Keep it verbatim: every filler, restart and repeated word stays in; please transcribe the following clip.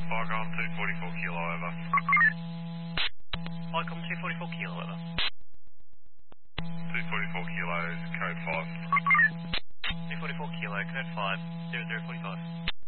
Viacom two forty-four kilo, over. Viacom two forty-four kilo, over. two forty-four kilos, code five. two forty-four kilo, code five, zero zero forty-five.